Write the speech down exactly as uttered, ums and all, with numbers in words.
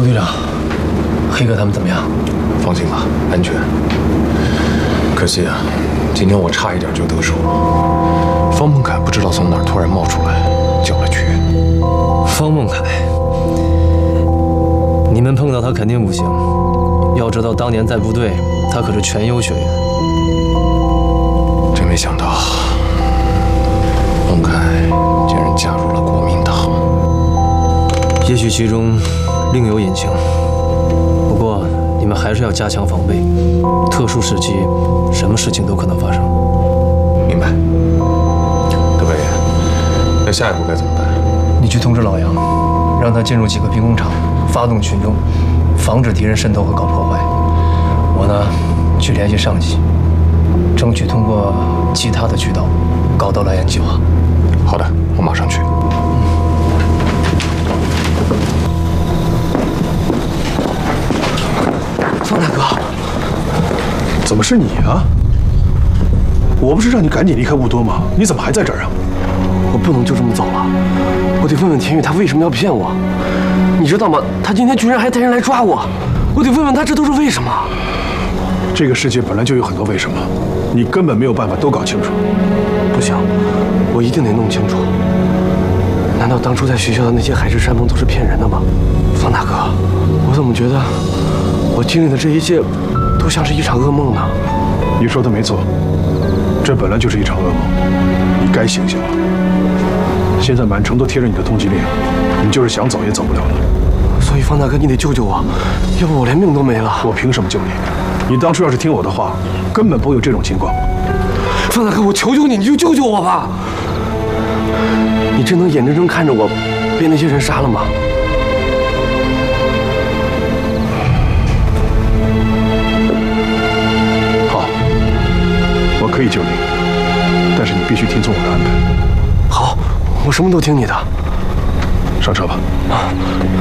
苏队长，黑哥他们怎么样？ 放心吧，安全。可惜啊，今天我差一点就得手。方孟凯不知道从哪儿突然冒出来，叫了去。 方孟凯，你们碰到他肯定不行。要知道，当年在部队，他可是全优学员。 真没想到，孟凯竟然加入了国民党。 也许其中另有隐情。不过，你们还是要加强防备。特殊时期，什么事情都可能发生。 明白。德北，那下一步该怎么办？ 你去通知老杨，让他进入几个兵工厂，发动群众，防止敌人渗透和搞破坏。我呢，去联系上级，争取通过其他的渠道搞到莱茵计划。 好的，我马上去。 方大哥， 怎么是你啊？我不是让你赶紧离开雾多吗？你怎么还在这儿啊？ 我不能就这么走了，我得问问田宇他为什么要骗我。你知道吗？他今天居然还带人来抓我，我得问问他这都是为什么。 这个世界本来就有很多为什么，你根本没有办法都搞清楚。 不行，我一定得弄清楚。难道当初在学校的那些海誓山盟都是骗人的吗？方大哥，我怎么觉得我经历的这一切都像是一场噩梦呢？ 你说的没错，这本来就是一场噩梦，你该醒醒了。现在满城都贴着你的通缉令，你就是想走也走不了了。 所以方大哥，你得救救我，要不我连命都没了。 我凭什么救你？你当初要是听我的话，根本不会有这种情况。 方大哥，我求求你，你就救救我吧！你真能眼睁睁看着我被那些人杀了吗？ 好，我可以救你，但是你必须听从我的安排。 好，我什么都听你的。 上车吧。 啊。